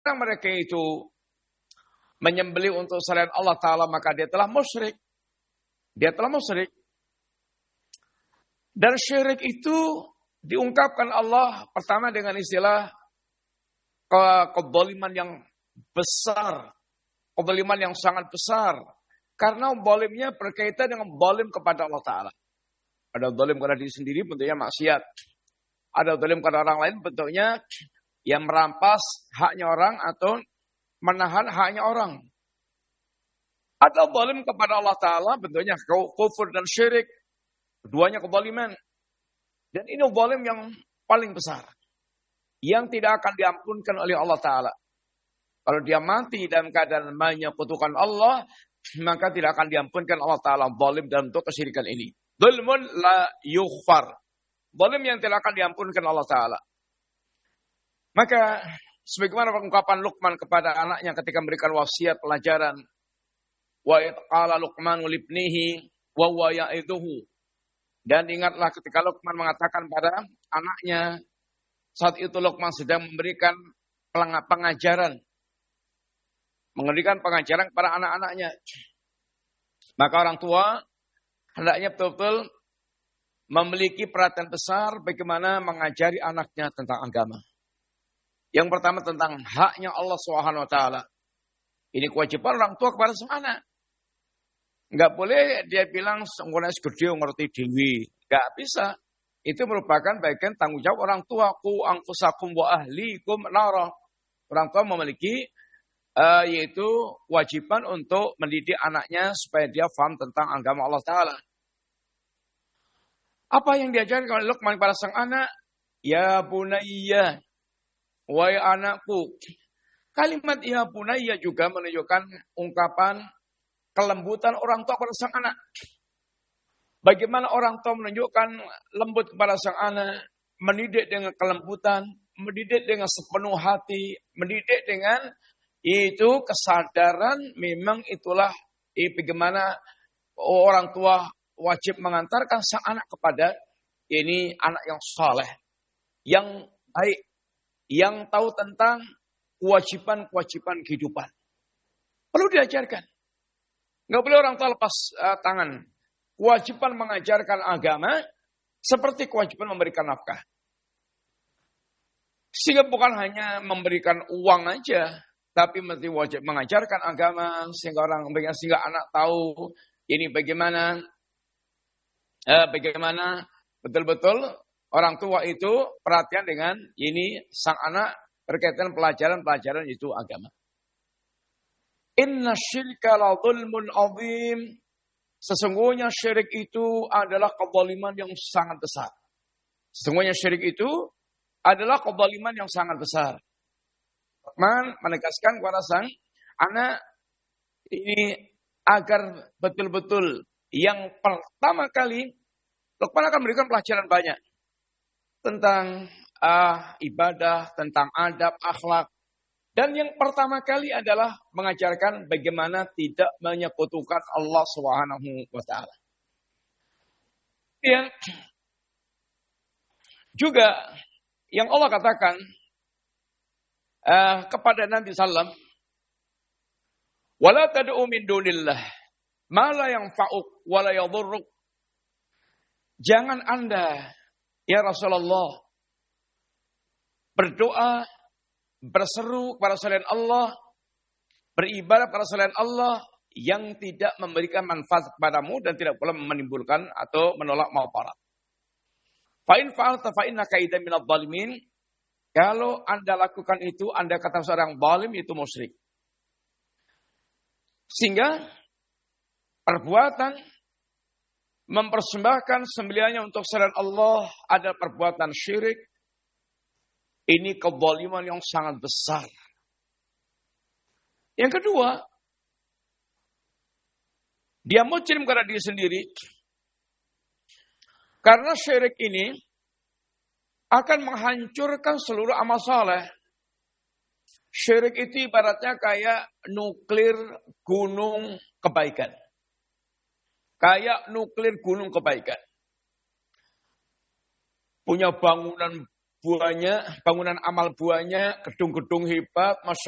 datang mereka itu menyembelih untuk selain Allah Ta'ala, maka dia telah musyrik. Dia telah musyrik. Dan syirik itu diungkapkan Allah pertama dengan istilah kezaliman yang besar. Kezaliman yang sangat besar. Karena zalimnya berkaitan dengan zalim kepada Allah Ta'ala. Ada zalim kepada diri sendiri, bentuknya maksiat. Ada zalim kepada orang lain, bentuknya yang merampas haknya orang atau menahan haknya orang. Ada zalim kepada Allah Ta'ala, bentuknya kufur dan syirik. Keduanya kezaliman. Dan ini zalim yang paling besar. Yang tidak akan diampunkan oleh Allah Ta'ala. Kalau dia mati dalam keadaan menyekutukan Allah, maka tidak akan diampunkan Allah Ta'ala zalim dalam bentuk kesyirikan ini. Zulmun la yughfar. Zalim yang tidak akan diampunkan Allah Ta'ala. Maka sebagaimana pengungkapan Luqman kepada anaknya ketika memberikan wasiat pelajaran. Wa qala Luqman libnihi wa huwa ya'idhuhu. Dan ingatlah ketika Luqman mengatakan pada anaknya, saat itu Luqman sedang memberikan pengajaran. Memberikan pengajaran kepada anak-anaknya. Maka orang tua hendaknya betul-betul memiliki perhatian besar bagaimana mengajari anaknya tentang agama. Yang pertama tentang haknya Allah Subhanahu wa taala. Ini kewajiban orang tua kepada sang anak. Enggak boleh dia bilang sengkona gede ngerti dewi. Enggak bisa. Itu merupakan bagian tanggung jawab orang tua. Qu anfusakum wa ahlikum nara. Orang tua memiliki yaitu kewajiban untuk mendidik anaknya supaya dia paham tentang agama Allah Ta'ala. Apa yang diajarkan oleh Luqman kepada sang anak? Ya bunayya, wahai anakku. Kalimat ya bunayya juga menunjukkan ungkapan kelembutan orang tua kepada sang anak. Bagaimana orang tua menunjukkan lembut kepada sang anak, mendidik dengan kelembutan, mendidik dengan sepenuh hati, mendidik dengan itu kesadaran memang itulah bagaimana orang tua wajib mengantarkan sang anak kepada ini anak yang saleh, yang baik, yang tahu tentang kewajiban-kewajiban kehidupan. Perlu diajarkan. Nggak boleh orang tua lepas tangan. Kewajiban mengajarkan agama seperti kewajiban memberikan nafkah. Sehingga bukan hanya memberikan uang aja, tapi mesti wajib mengajarkan agama sehingga anak tahu ini bagaimana betul-betul orang tua itu perhatian dengan ini sang anak berkaitan pelajaran-pelajaran itu agama. Inna syirka la dzulmun adzim. Sesungguhnya syirik itu adalah kezaliman yang sangat besar. Sesungguhnya syirik itu adalah kezaliman yang sangat besar. Luqman menegaskan kepada sang anak ini agar betul-betul yang pertama kali Luqman akan memberikan pelajaran banyak tentang ibadah, tentang adab, akhlak. Dan yang pertama kali adalah mengajarkan bagaimana tidak menyekutukan Allah Subhanahu wa taala. Yang juga yang Allah katakan kepada Nabi sallam, wala tad'u min dunillah ma la yanfa'uk wa la yadhurruk. Jangan Anda ya Rasulullah berdoa, berseru kepada selain Allah, beribadah kepada selain Allah yang tidak memberikan manfaat kepadamu dan tidak pula menimbulkan atau menolak manfaat. Fa in fa'alta fa innaka idzan minadh dhalimin. Kalau Anda lakukan itu, Anda kata seorang zalim, itu musyrik. Sehingga perbuatan mempersembahkan sembelihannya untuk selain Allah adalah perbuatan syirik. Ini kezaliman yang sangat besar. Yang kedua, dia mujrim kepada diri sendiri. Karena syirik ini akan menghancurkan seluruh amal saleh. Syirik itu ibaratnya kayak nuklir gunung kebaikan. Kayak nuklir gunung kebaikan. Punya bangunan buahnya, bangunan amal buahnya, gedung-gedung hebat,